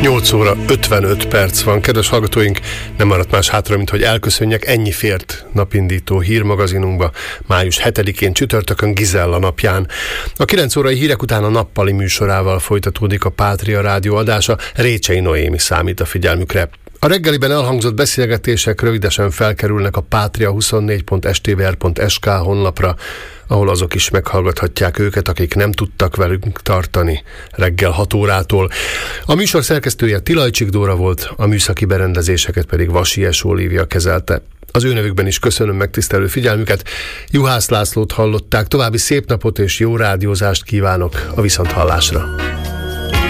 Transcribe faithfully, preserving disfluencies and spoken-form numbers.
nyolc óra ötvenöt perc van. Kedves hallgatóink, nem maradt más hátra, mint hogy elköszönjek. Ennyi fért napindító hírmagazinunkba május hetedikén csütörtökön, Gizella napján. A kilenc órai hírek után a nappali műsorával folytatódik a Pátria Rádió adása. Récsei Noémi számít a figyelmükre. A reggeliben elhangzott beszélgetések rövidesen felkerülnek a patria huszonnégy pont s t v r pont s k honlapra, ahol azok is meghallgathatják őket, akik nem tudtak velünk tartani reggel hat órától. A műsor szerkesztője Tilajcsik Dóra volt, a műszaki berendezéseket pedig Vasies Olívia kezelte. Az ő nevükben is köszönöm megtisztelő figyelmüket. Juhász Lászlót hallották, további szép napot és jó rádiózást kívánok, a viszonthallásra.